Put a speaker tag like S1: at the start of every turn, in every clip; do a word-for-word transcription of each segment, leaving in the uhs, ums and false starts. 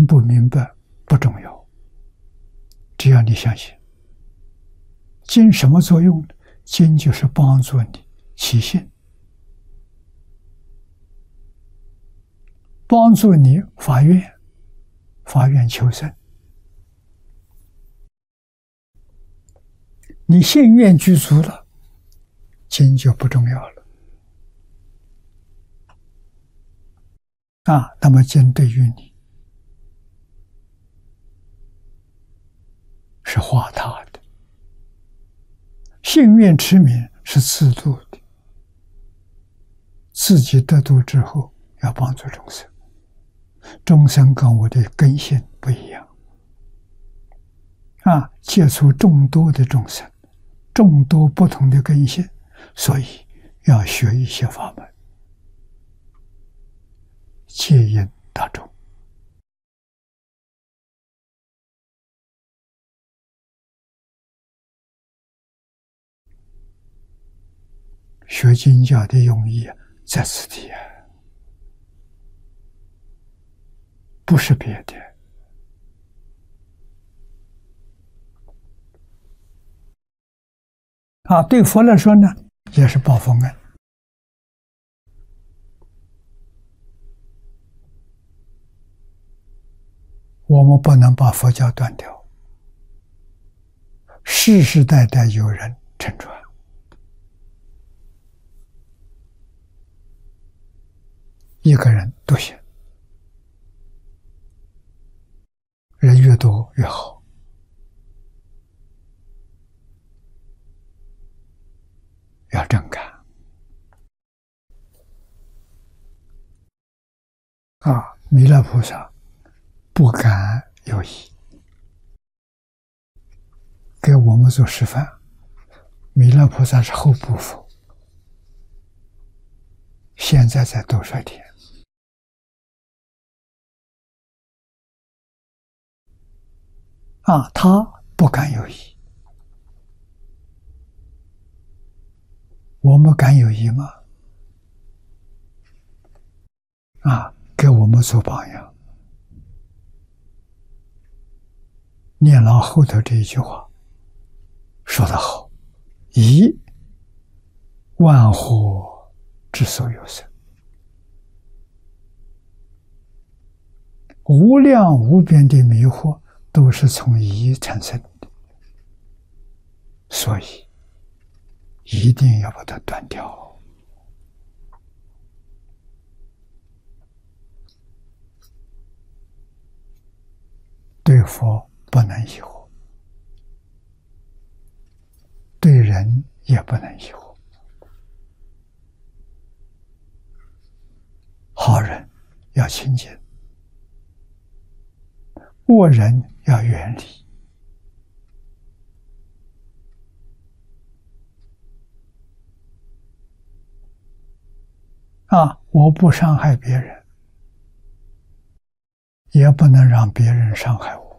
S1: 不明白不重要，只要你相信。经什么作用？经就是帮助你起信，帮助你发愿，发愿求生。你信愿具足了，经就不重要了。啊，那么经对于你是化他的，信愿持名是自度的，自己得度之后要帮助众生，众生跟我的根性不一样，啊，接触众多的众生，众多不同的根性，所以要学一些法门，戒因大众。学经教的用意在此地，不是别的。啊，对佛来说呢，也是报佛恩。我们不能把佛教断掉，世世代代有人承传。一个人都行，人越多越好。要真干啊！弥勒菩萨不敢有疑，给我们做示范。弥勒菩萨是后部佛，现在在兜率天。啊，他不敢有疑，我们敢有疑吗？啊，给我们做榜样。念老后头这一句话说得好：疑，万惑之所有生，无量无边的迷惑都是从疑产生的，所以一定要把它断掉。对佛不能疑惑，对人也不能疑惑。好人要亲近，恶人要远离。啊，我不伤害别人，也不能让别人伤害我。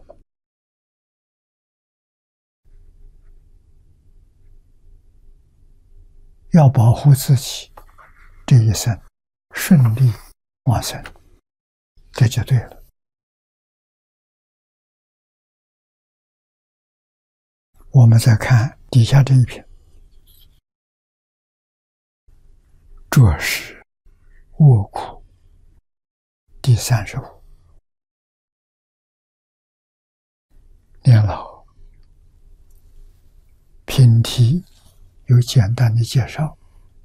S1: 要保护自己这一生顺利往生，这就对了。我们再看底下这一篇，着实卧苦第三十五。念老品题有简单的介绍。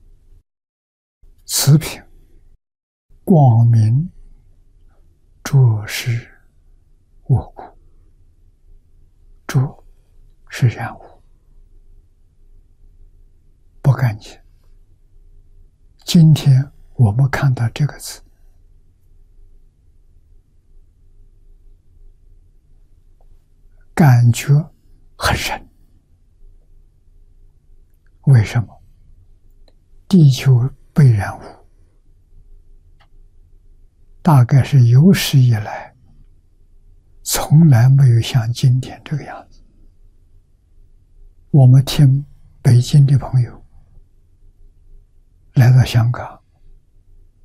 S1: 此品光明着实卧苦，着是染污不干净。今天我们看到这个字，感觉很深。为什么？地球被染污，大概是有史以来从来没有像今天这个样子。我们听北京的朋友来到香港，